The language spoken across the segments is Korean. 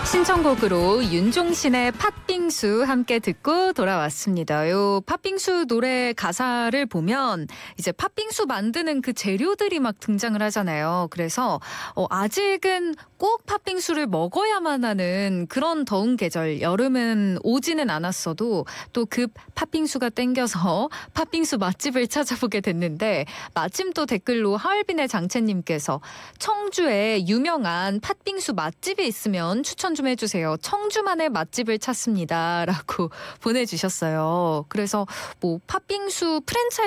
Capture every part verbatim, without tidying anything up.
신청곡으로 윤종신의 팥빙수 함께 듣고 돌아왔습니다. 요 팥빙수 노래 가사를 보면 이제 팥빙수 만드는 그 재료들이 막 등장을 하잖아요. 그래서 어, 아직은 꼭 팥빙수를 먹어야만 하는 그런 더운 계절, 여름은 오지는 않았어도 또 급 팥빙수가 땡겨서 팥빙수 맛집을 찾아보게 됐는데, 마침 또 댓글로 하얼빈의 장채님께서 청주에 유명한 팥빙수 맛집이 있으면 추천 좀 해주세요. 청주만의 맛집을 찾습니다. 라고 보내주셨어요. 그래서 뭐 팥빙수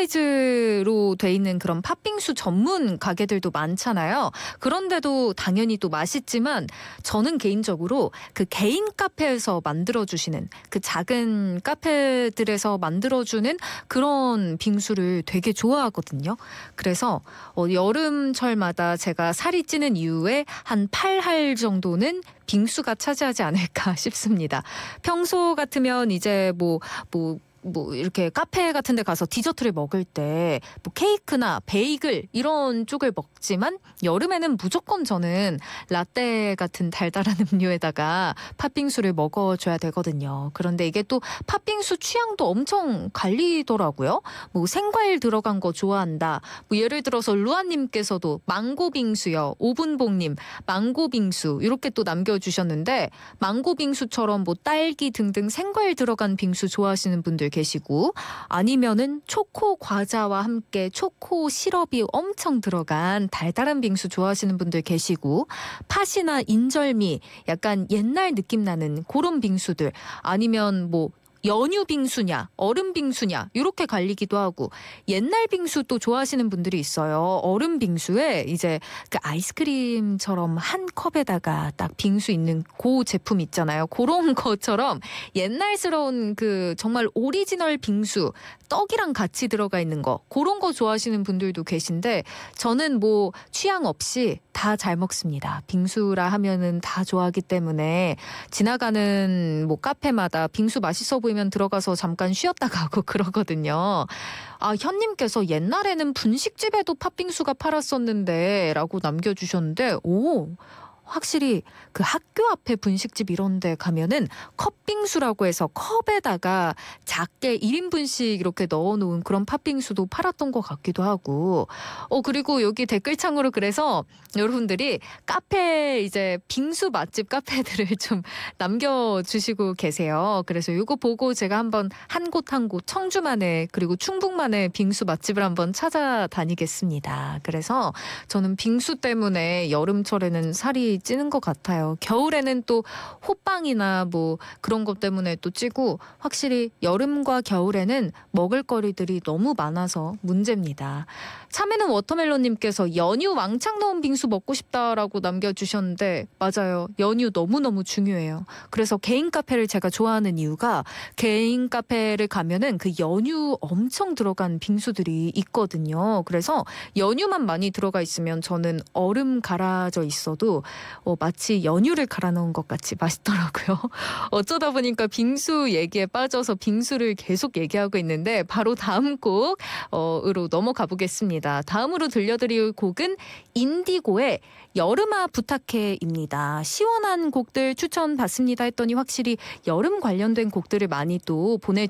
프랜차이즈로 돼 있는 그런 팥빙수 전문 가게들도 많잖아요. 그런데도 당연히 또 맛있지만 저는 개인적으로 그 개인 카페에서 만들어주시는 그 작은 카페들에서 만들어주는 그런 빙수를 되게 좋아하거든요. 그래서 어, 여름철마다 제가 살이 찌는 이후에 한 팔 할 정도는 빙수가 차지하지 않을까 싶습니다. 평소 같으면 이제 뭐, 뭐, 뭐 이렇게 카페 같은 데 가서 디저트를 먹을 때 뭐 케이크나 베이글 이런 쪽을 먹지만, 여름에는 무조건 저는 라떼 같은 달달한 음료에다가 팥빙수를 먹어줘야 되거든요. 그런데 이게 또 팥빙수 취향도 엄청 갈리더라고요. 뭐 생과일 들어간 거 좋아한다. 뭐 예를 들어서 루아님께서도 망고빙수요. 오분봉님 망고빙수 이렇게 또 남겨주셨는데, 망고빙수처럼 뭐 딸기 등등 생과일 들어간 빙수 좋아하시는 분들 계시고, 아니면은 초코 과자와 함께 초코 시럽이 엄청 들어간 달달한 빙수 좋아하시는 분들 계시고, 팥이나 인절미 약간 옛날 느낌 나는 그런 빙수들, 아니면 뭐 연유 빙수냐 얼음 빙수냐 이렇게 갈리기도 하고, 옛날 빙수 또 좋아하시는 분들이 있어요. 얼음 빙수에 이제 그 아이스크림처럼 한 컵에다가 딱 빙수 있는 그 제품 있잖아요. 그런 것처럼 옛날스러운 그 정말 오리지널 빙수, 떡이랑 같이 들어가 있는 거, 그런 거 좋아하시는 분들도 계신데, 저는 뭐 취향 없이 다 잘 먹습니다. 빙수라 하면은 다 좋아하기 때문에 지나가는 뭐 카페마다 빙수 맛있어 보이면 들어가서 잠깐 쉬었다 가고 그러거든요. 아, 현님께서 옛날에는 분식집에도 팥빙수가 팔았었는데 라고 남겨주셨는데, 오, 확실히 그 학교 앞에 분식집 이런 데 가면은 컵빙수라고 해서 컵에다가 작게 일 인분씩 이렇게 넣어놓은 그런 팥빙수도 팔았던 것 같기도 하고. 어, 그리고 여기 댓글창으로 그래서 여러분들이 카페 이제 빙수 맛집 카페들을 좀 남겨주시고 계세요. 그래서 이거 보고 제가 한번 한 곳 한 곳 청주만의 그리고 충북만의 빙수 맛집을 한번 찾아다니겠습니다. 그래서 저는 빙수 때문에 여름철에는 살이 찌는 것 같아요. 겨울에는 또 호빵이나 뭐 그런 것 때문에 또 찌고, 확실히 여름과 겨울에는 먹을거리들이 너무 많아서 문제입니다. 참외는 워터멜론님께서 연유 왕창 넣은 빙수 먹고 싶다라고 남겨주셨는데, 맞아요. 연유 너무너무 중요해요. 그래서 개인 카페를 제가 좋아하는 이유가, 개인 카페를 가면은 그 연유 엄청 들어간 빙수들이 있거든요. 그래서 연유만 많이 들어가 있으면 저는 얼음 갈아져 있어도 어, 마치 연유를 갈아 넣은 것 같이 맛있더라고요. 어쩌다 보니까 빙수 얘기에 빠져서 빙수를 계속 얘기하고 있는데, 바로 다음 곡으로 넘어가 보겠습니다. 다음으로 들려드릴 곡은 인디고의 여름아 부탁해입니다. 시원한 곡들 추천받습니다 했더니 확실히 여름 관련된 곡들을 많이 또 보내주셨어요.